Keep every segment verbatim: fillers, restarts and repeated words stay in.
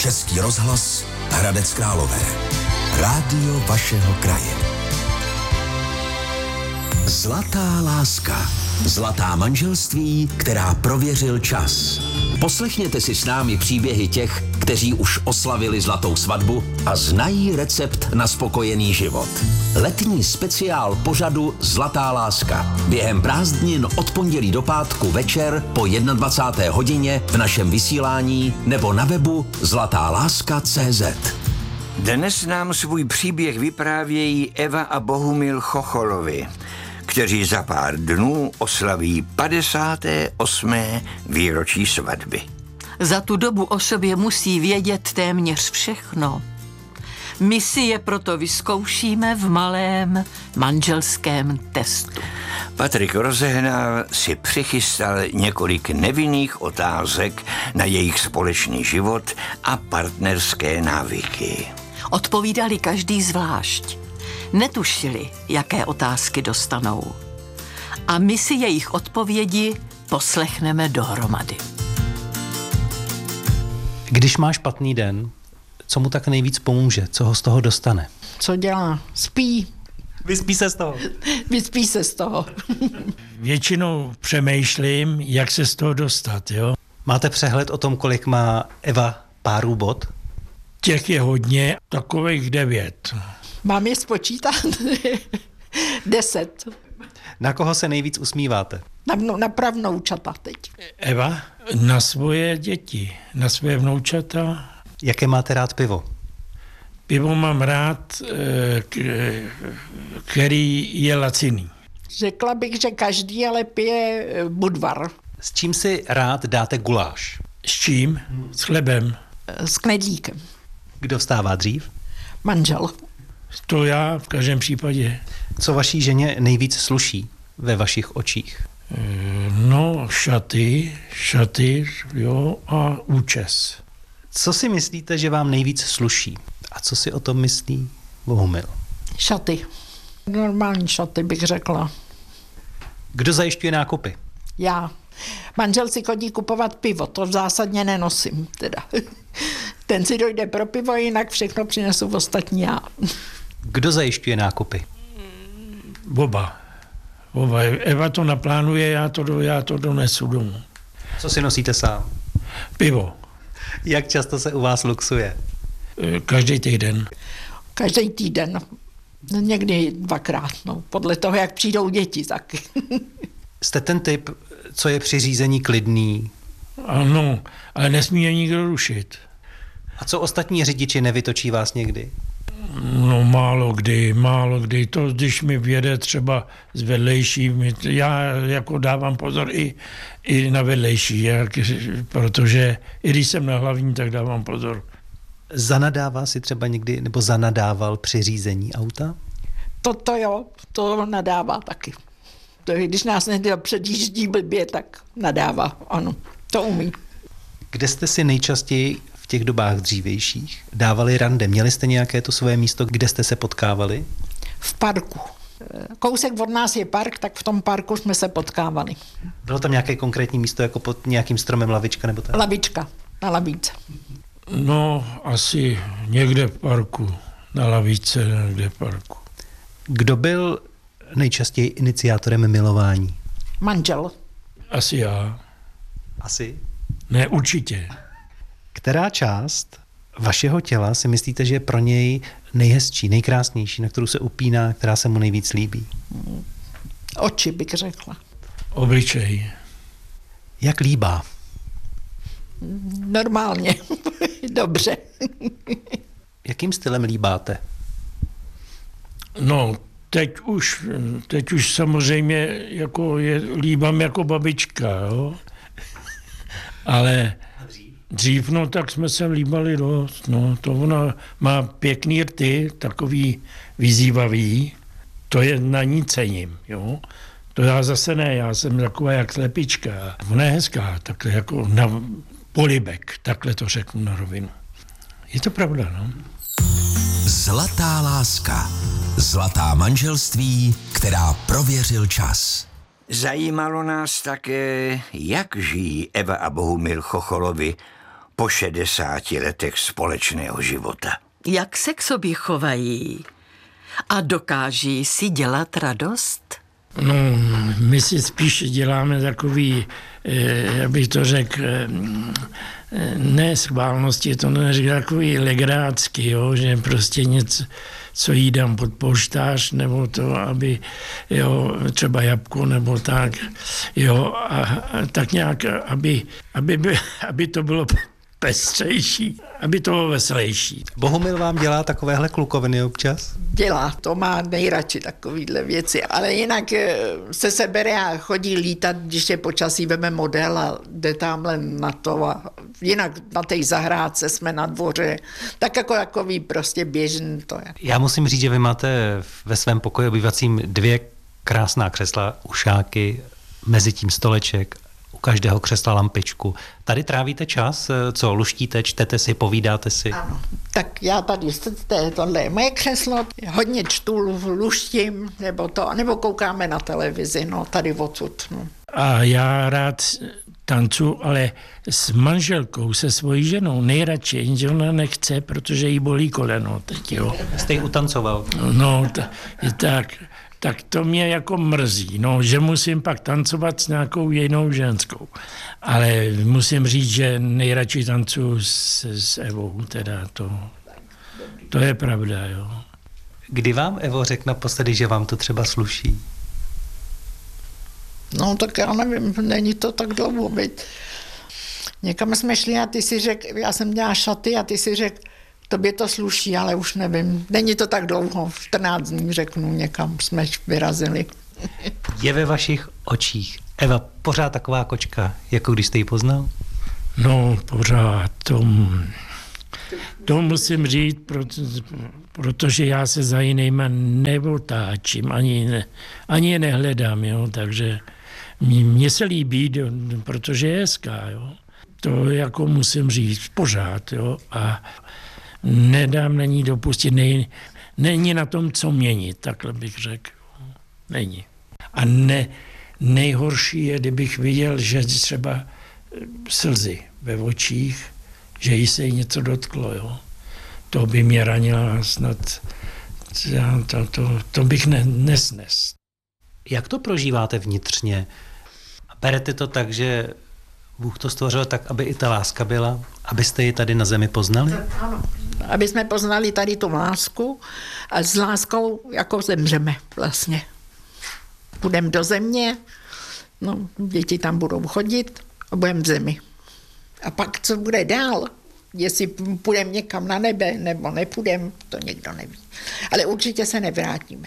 Český rozhlas Hradec Králové. Rádio vašeho kraje. Zlatá láska. Zlatá manželství, která prověřil čas. Poslechněte si s námi příběhy těch, kteří už oslavili zlatou svatbu a znají recept na spokojený život. Letní speciál pořadu Zlatá láska. Během prázdnin od pondělí do pátku večer po dvacáté jedné hodině v našem vysílání nebo na webu zlatá láska tečka cé zet. Dnes nám svůj příběh vyprávějí Eva a Bohumil Chocholovi, kteří za pár dnů oslaví padesáté osmé výročí svatby. Za tu dobu o sobě musí vědět téměř všechno. My si je proto vyzkoušíme v malém manželském testu. Patrik Rozehnal si přichystal několik nevinných otázek na jejich společný život a partnerské návyky. Odpovídali každý zvlášť. Netušili, jaké otázky dostanou. A my si jejich odpovědi poslechneme dohromady. Když má špatný den, co mu tak nejvíc pomůže? Co ho z toho dostane? Co dělá? Spí. Vyspí se z toho. Vyspí se z toho. Většinou přemýšlím, jak se z toho dostat, jo. Máte přehled o tom, kolik má Eva párů bod? Těch je hodně, takových devět. Mám je spočítat? Deset. Na koho se nejvíc usmíváte? Na, na pravnoučata teď. Eva? Na svoje děti, na své vnoučata. Jaké máte rád pivo? Pivo mám rád, který je laciný. Řekla bych, že každý ale pije Budvar. S čím si rád dáte guláš? S čím? S chlebem. S knedlíkem. Kdo vstává dřív? Manžel. To já v každém případě. Co vaší ženě nejvíc sluší ve vašich očích? No, šaty, šaty, jo, a účes. Co si myslíte, že vám nejvíc sluší? A co si o tom myslí Bohumil? Šaty. Normální šaty bych řekla. Kdo zajišťuje nákupy? Já. Manžel si chodí kupovat pivo, to zásadně nenosím teda. Ten si dojde pro pivo, jinak všechno přinesu v ostatní já. Kdo zajišťuje nákupy? Oba. Oba. Eva to naplánuje, já to, já to donesu domů. Co si nosíte sám? Pivo. Jak často se u vás luxuje? Každý týden. Každý týden. Někdy dvakrát, no. Podle toho, jak přijdou děti taky. Jste ten typ, co je při řízení klidný? Ano, ale nesmí je nikdo rušit. A co ostatní řidiči, nevytočí vás někdy? No málo kdy, málo kdy. To, když mi vjede třeba z vedlejší, já jako dávám pozor i, i na vedlejší, jak, protože i když jsem na hlavní, tak dávám pozor. Zanadává si třeba někdy, nebo zanadával při řízení auta? To, to jo, to nadává taky. To, když nás někdo předjíždí blbě, tak nadává, ano, to umí. Kde jste si nejčastěji v těch dobách dřívějších dávali rande? Měli jste nějaké to své místo, kde jste se potkávali? V parku. Kousek od nás je park, tak v tom parku jsme se potkávali. Bylo tam nějaké konkrétní místo, jako pod nějakým stromem, lavička nebo tak? Lavička, na lavice. No, asi někde v parku, na lavice, někde v parku. Kdo byl nejčastěji iniciátorem milování? Manžel. Asi já. Asi? Ne, určitě. Která část vašeho těla si myslíte, že je pro něj nejhezčí, nejkrásnější, na kterou se upíná, která se mu nejvíc líbí? Oči bych řekla. Obličej. Jak líbá? Normálně. Dobře. Jakým stylem líbáte? No, teď už, teď už samozřejmě jako je, líbám jako babička, jo. Ale dřív, no, tak jsme se líbali dost, no. To ona má pěkný rty, takový vyzývavý, to je na ní cením, jo. To já zase ne, já jsem taková jak slepička. Ona je hezká, takhle jako na polibek, takhle to řeknu na rovinu. Je to pravda, no. Zlatá láska. Zlatá manželství, která prověřil čas. Zajímalo nás také, jak žijí Eva a Bohumil Chocholovi po šedesáti letech společného života. Jak se k sobě chovají? A dokáží si dělat radost? No, my si spíš děláme takový, jak bych to řekl, ne schválnosti, to neřekl, takový legrácky, jo, že prostě něco, co jí dám pod polštář, nebo to, aby, jo, třeba jabko, nebo tak, jo, a, a tak nějak, aby, aby, by, aby to bylo pestřejší, aby to bylo veselější. Bohumil vám dělá takovéhle klukoviny občas? Dělá, to má nejradši takovýhle věci, ale jinak se sebere a chodí lítat, když je počasí, veme model a jde tamhle na to a jinak na té zahrádce jsme na dvoře, tak jako takový prostě běžný to je. Já musím říct, že vy máte ve svém pokoji obývacím dvě krásná křesla, ušáky, mezi tím stoleček, u každého křesla lampičku. Tady trávíte čas, co luštíte, čtete si, povídáte si? Ano, tak já tady, tohle je moje křeslo, hodně čtu, luštím, nebo to, nebo koukáme na televizi, no tady odsud. No. A já rád tancu, ale s manželkou, se svojí ženou, nejradši, jenže ona nechce, protože jí bolí koleno teď, jo. Jste ji utancoval? No, ta, tak, tak to mě jako mrzí, no, že musím pak tancovat s nějakou jinou ženskou. Ale musím říct, že nejradši tancuju s, s Evou, teda to, to je pravda, jo. Kdy vám Evo řekl naposledy, že vám to třeba sluší? No tak já nevím, není to tak dlouho, byť. Někam jsme šli a ty si řekl, já jsem měla šaty a ty si řekl, tobě to sluší, ale už nevím. Není to tak dlouho, čtrnáct dní řeknu, někam jsme vyrazili. Je ve vašich očích Eva pořád taková kočka, jako když jste ji poznal? No, pořád. To, to musím říct, proto, protože já se za jinýma neotáčím, ani, ne, ani je nehledám, jo, takže mně se líbí, protože je hezká, jo. To jako musím říct pořád, jo, a nedám na ní dopustit, nej, není na tom, co měnit, takhle bych řekl. Není. A ne, nejhorší je, kdybych viděl, že třeba slzy ve očích, že jí se jí něco dotklo, jo. To by mě ranila snad, to, to, to bych ne, nesnes. Jak to prožíváte vnitřně? Berete to tak, že Bůh to stvořil tak, aby i ta láska byla, abyste ji tady na zemi poznali? Ano. Aby jsme poznali tady tu lásku a s láskou jako zemřeme vlastně. Půjdeme do země, no, děti tam budou chodit a budeme v zemi. A pak, co bude dál, jestli půjdeme někam na nebe nebo nepůjdeme, to nikdo neví. Ale určitě se nevrátíme.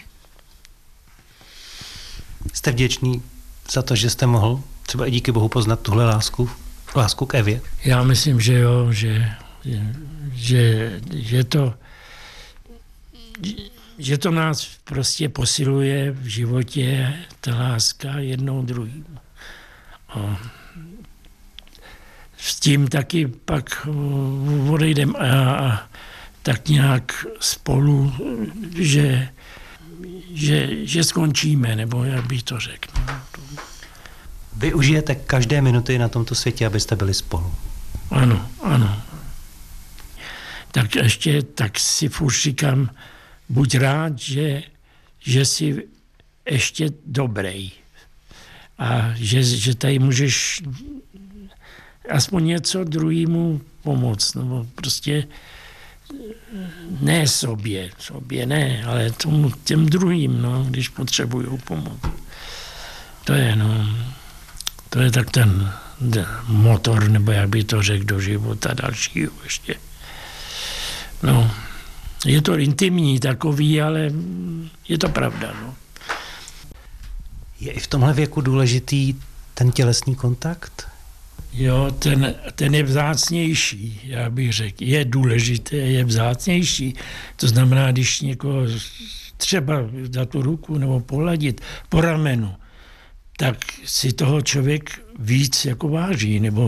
Jste vděčný za to, že jste mohl třeba i díky Bohu poznat tuhle lásku, lásku k Evě? Já myslím, že jo, že, že, že to že to nás prostě posiluje v životě, ta láska jednou druhým. A s tím taky pak odejdem a, a tak nějak spolu, že, že, že skončíme, nebo jak bych to řekl. Vy užijete každé minuty na tomto světě, abyste byli spolu. Ano, ano. Tak ještě tak si furt říkám, buď rád, že, že jsi ještě dobrý a že, že tady můžeš aspoň něco druhému pomoct, nebo prostě ne sobě, sobě ne, ale tomu, těm druhým, no, když potřebují pomoc. To je, no, to je tak ten motor, nebo jak by to řekl, do života dalšího ještě. No, je to intimní takový, ale je to pravda, no. Je i v tomhle věku důležitý ten tělesný kontakt? Jo, ten, ten je vzácnější, já bych řekl. Je důležité, je vzácnější. To znamená, když někoho třeba dát tu ruku nebo pohladit po ramenu, tak si toho člověk víc jako váží, nebo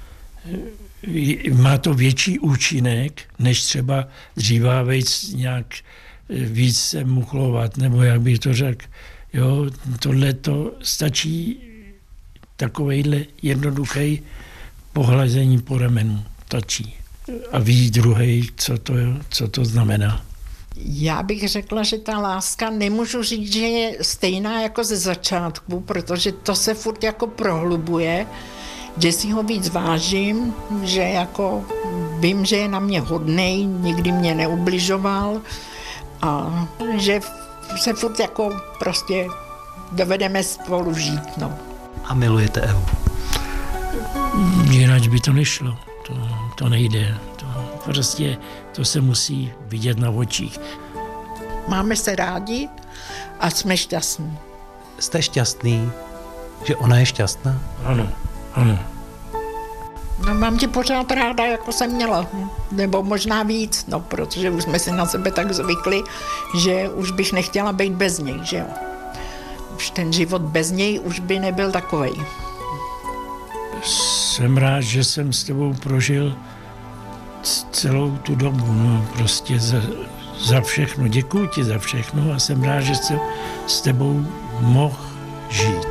má to větší účinek, než třeba dřívávejc nějak víc se muchlovat, nebo jak bych to řekl. Jo, tohle to stačí takovejhle jednoduchý pohlazení po ramenu. stačí. A ví druhý, co to, co to znamená. Já bych řekla, že ta láska, nemůžu říct, že je stejná jako ze začátku, protože to se furt jako prohlubuje, že si ho víc vážím, že jako vím, že je na mě hodnej, nikdy mě neubližoval a že se furt jako prostě dovedeme spolu žít, no. A milujete Evu? Jinak by to nešlo, to, to nejde, to prostě to se musí vidět na očích. Máme se rádi a jsme šťastní. Jste šťastný, že ona je šťastná? Ano, ano. No, mám tě pořád ráda, jako jsem měla, nebo možná víc, no, protože už jsme si na sebe tak zvykli, že už bych nechtěla být bez něj, že jo. Už ten život bez něj už by nebyl takovej. Jsem rád, že jsem s tebou prožil celou tu dobu, no, prostě za, za všechno. Děkuji ti za všechno a jsem rád, že jsem s tebou mohl žít.